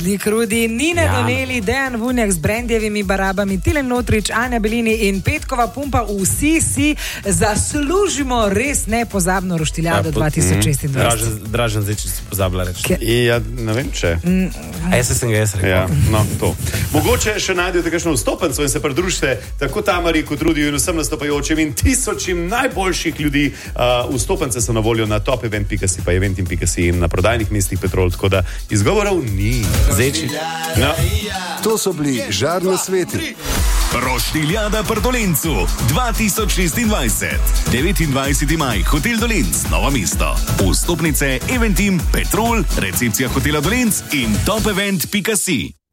Rudnik Rudi, Nina Doneli, Dejan Vunjak z Brendjevimi barabami, Tilen Notrič, Anja Belini in Petkova pumpa. Vsi si zaslužimo res nepozabno roštiljado 2026. Dražen, zdaj, če si pozabila reči. Ja, ne vem, če. A jaz sem ga rekel. Ja, no, to. Mogoče še najdete kakšno vstopenco in se pridružite tako Tamari kot Rudiju in vsem nastopajočim in tisočim najboljših ljudi. Vstopence so na voljo na topevent.si pa eventim.si in na prodajnih mestih Petrol, tako da izgovorov ni. Zeči. No. To so bili žarni sveti. Roštiljada pri Dolencu 2026. 29. maj, Hotel Dolenc, Novo mesto. Vstopnice Eventim, Petrol, recepcija Hotela Dolenc in topevent.si.